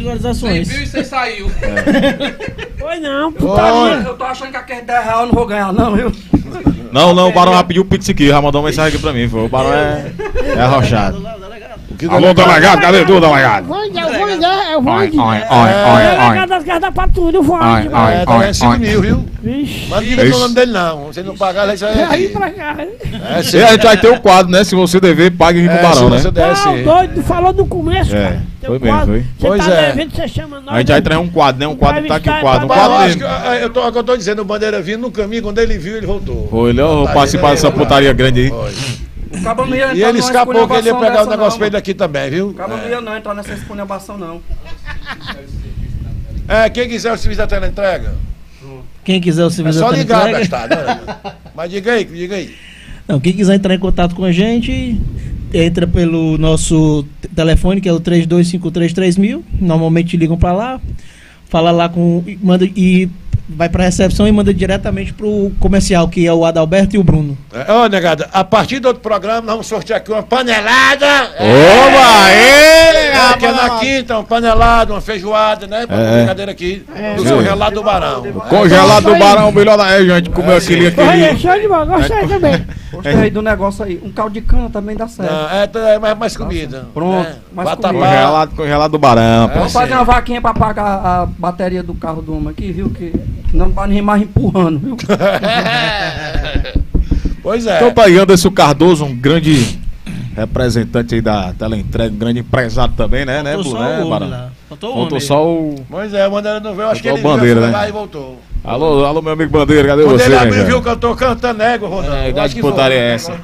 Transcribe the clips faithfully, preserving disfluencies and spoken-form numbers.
visualizações. cem mil e você saiu. É. Foi não, putaria. Eu tô achando que aquele dez reais eu não vou ganhar, não, viu? Não, não, o Barão já pediu o pix aqui, já mandou uma mensagem aqui pra mim. Foi. O Barão é, é arrochado. Alô, delegado, cadê tu, delegado? Eu vou, eu vou, eu vou. Oi, oi, O oi, delegado das casas dá pra tudo, eu vou. Oi, oi, É, tá ganhando cinco mil, viu? Vixe. Mas não diga o nome dele, não. Se não pagar, isso aí é. Aí pra cá. É, sim. E a gente vai ter o quadro, né? Se você dever, pague aqui com o É, Barão, se né? você der, sim. Não, doido, falou no começo, É, cara. Teu foi mesmo, quadro, foi. Você Pois tá é. devendo, você chama nós. A gente vai trazer um quadro, né? Um quadro tá aqui o quadro. Um Mas eu quadro acho que, dele. eu, tô, eu tô, eu tô dizendo, o Bandeira vindo no caminho, quando ele viu, ele voltou. Foi, ele ó, Tá participar vendo? dessa putaria grande aí. Foi. O cabo não ia E ele escapou que ele ia pegar o negócio pra ele dessa, aqui também, viu? não. O cabo não ia não entrar nessa esculhambação, não. É, quem quiser o serviço da teleentrega, Quem quiser o é serviço só da ligar, teleentrega- bastardo. Né? Mas diga aí, diga aí. Não, quem quiser entrar em contato com a gente, entra pelo nosso t- telefone, que é o três dois cinco três três mil. Normalmente ligam pra lá, fala lá com. e Manda, e vai pra recepção e manda diretamente pro comercial, que é o Adalberto e o Bruno. É, Ô, negada, a partir do outro programa, nós vamos sortear aqui uma panelada. Oba! Ê, É, que é na quinta, uma panelada, uma feijoada, né? Pra É. brincadeira aqui. É. Do congelado do Barão. Congelado do Barão, o melhor da região. A gente comeu É, aquele sim. Olha, aqui. show de bola, gostei também. Gostei aí do negócio aí. Um caldo de cana também dá certo. Não, é, tá- é mais, mais comida. Pronto, É, mais vatapá. comida. Congelado, congelado do Barão. pô. Vamos fazer uma vaquinha pra pagar a bateria do carro do homem aqui, viu? Que não vai nem mais empurrando, viu? Pois é. Então tá aí Anderson Cardoso, um grande representante aí da teleentrega, um grande empresário também, né, né, Faltou Blu, só né, o homem Barão? lá. Faltou o Faltou homem. só o... Pois é, o Bandeira não veio, acho que Faltou ele a bandeira, viu, foi né? lá e voltou. Alô, alô, meu amigo Bandeira, cadê Quando você, ele né, abriu, cara? viu que eu tô cantando ego, Rodando. É, Eu idade acho de que putaria foi. é essa?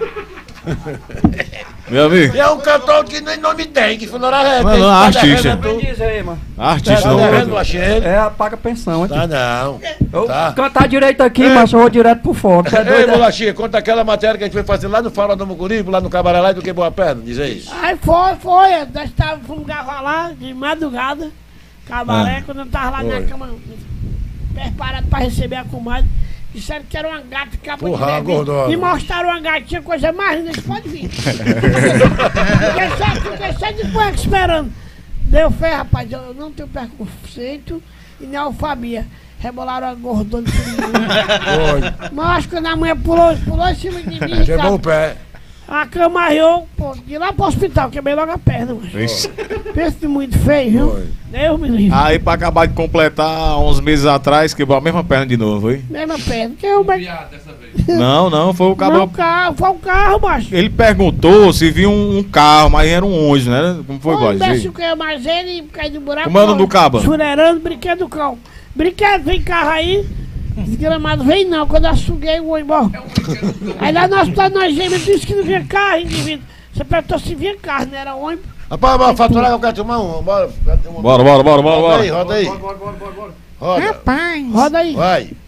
Meu amigo, E é um cantor que nem nome tem, que foi na hora Não, não, artista. Diz aí, mano. artista Tá não, devendo, cantor. achei ele. É, paga pensão aqui. Tá não. Eu Tá. cantar direito aqui, mas eu vou direto pro foco. Tá Ei, doido? Bolachinha, conta aquela matéria que a gente foi fazer lá no Fala do Mucuripe, lá no Cabaré lá e do Quebrou a Perna, diz aí. Aí foi, foi. Nós estávamos fomos gravar lá de madrugada. Cabaré, Ah. quando eu tava lá Foi. na cama, preparado pra receber a comadre. Disseram que era uma gata que acabou Porra, de uma beber. gordona. Me mostraram uma gatinha, coisa mais linda, pode vir. Fiquei só, fiquei só de cueca esperando. Deu fé, rapaz, eu não tenho preconceito e nem alfabia. Rebolaram a gordona de Foi. Mas acho que quando a mulher pulou, pulou em cima de mim, Quebrou o Ricardo, pé. a cama arriou, pô, de lá pro hospital, quebrei logo a perna, mano. Vixe. Pensa muito feio, viu? Foi. Deus me livre. Aí pra acabar de completar, uns meses atrás, quebrou a mesma perna de novo, foi? Mesma perna. Que eu, mas... Viado dessa vez. Não, não, foi o Não, cabo. o carro, foi o carro, macho. Ele perguntou se viu um, um carro, mas era um ônibus, né? Como foi, O Góis? imbecil que é mais ele e caiu do buraco. Como é o nome do cabo? Churerando, brinquedo do cão. Brinquedo, vem carro aí. Desgramado, vem não. Quando eu suguei, eu vou embora. Aí lá no hospital nós gêmeos disse que não vinha carro, indivíduo. Você perguntou se vinha carro, não era ônibus. Rapaz, bora faturar que eu quero tomar um. Bora. Bora, bora, bora, bora, Roda aí, bora. roda aí. Bora, bora, bora, bora. Roda. Roda aí. Vai.